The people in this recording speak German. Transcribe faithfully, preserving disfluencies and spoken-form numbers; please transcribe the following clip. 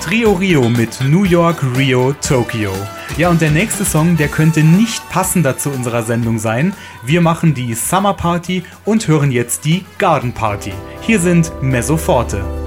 Trio Rio mit New York, Rio, Tokyo. Ja, und der nächste Song, der könnte nicht passender zu unserer Sendung sein. Wir machen die Summer Party und hören jetzt die Garden Party. Hier sind Mezzoforte.